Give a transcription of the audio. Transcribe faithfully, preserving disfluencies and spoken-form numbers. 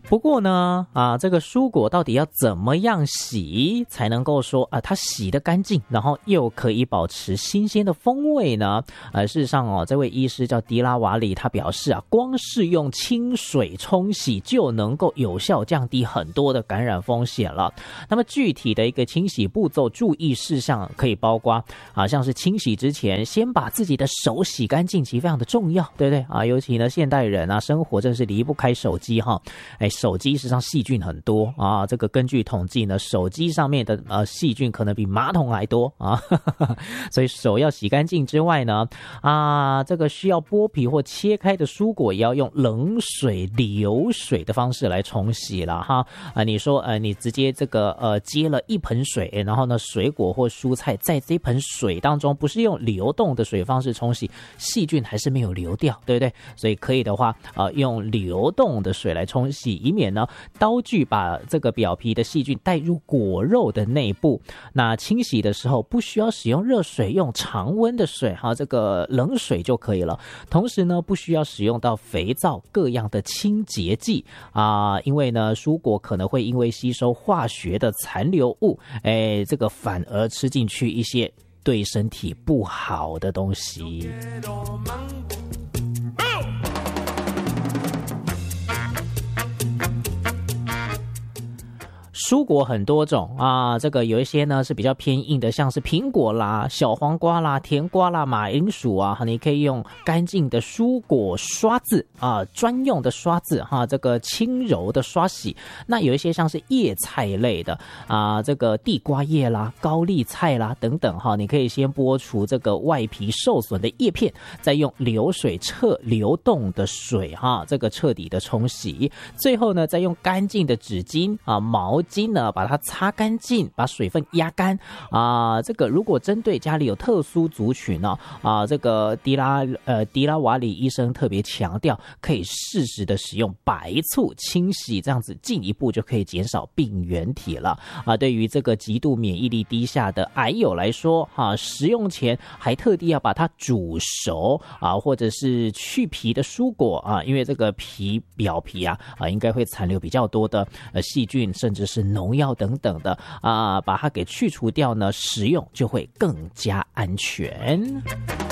不过呢，啊，这个蔬果到底要怎么样洗才能够说啊，它洗得干净，然后又可以保持新鲜的风味呢？呃，事实上哦，这位医师叫迪拉瓦里，他表示啊，光是用清水冲洗就能够有效降低很多的感染风险了。那么具体的一个清洗步骤、注意事项可以包括啊，像是清洗之前先把自己的手洗干净，其实非常的重要，对不对啊？尤其呢，现代人啊，生活真是离不开手机哈，哎。手机实际上细菌很多啊，这个根据统计呢，手机上面的呃细菌可能比马桶还多啊，呵呵，所以手要洗干净之外呢，啊，这个需要剥皮或切开的蔬果也要用冷水流水的方式来冲洗了哈。啊，你说呃你直接这个呃接了一盆水，然后呢水果或蔬菜在这盆水当中不是用流动的水方式冲洗，细菌还是没有流掉，对不对？所以可以的话，呃用流动的水来冲洗。以免呢刀具把这个表皮的细菌带入果肉的内部。那清洗的时候不需要使用热水，用常温的水哈，这个冷水就可以了。同时呢，不需要使用到肥皂各样的清洁剂啊，因为呢蔬果可能会因为吸收化学的残留物，哎，这个反而吃进去一些对身体不好的东西。蔬果很多种啊，这个有一些呢是比较偏硬的，像是苹果啦、小黄瓜啦、甜瓜啦、马铃薯啊，你可以用干净的蔬果刷子啊，专用的刷子哈，这个轻柔的刷洗。那有一些像是叶菜类的啊，这个地瓜叶啦、高丽菜啦等等哈，你可以先剥除这个外皮受损的叶片，再用流水彻流动的水哈，这个彻底的冲洗。最后呢，再用干净的纸巾啊、毛巾呢，把它擦干净，把水分压干啊。这个如果针对家里有特殊族群呢啊，这个迪拉呃迪拉瓦里医生特别强调，可以适时的使用白醋清洗，这样子进一步就可以减少病原体了啊。对于这个极度免疫力低下的癌友来说，哈、啊，食用前还特地要把它煮熟啊，或者是去皮的蔬果啊，因为这个皮表皮啊啊应该会残留比较多的呃细菌，甚至是农药等等的啊，把它给去除掉呢，食用就会更加安全。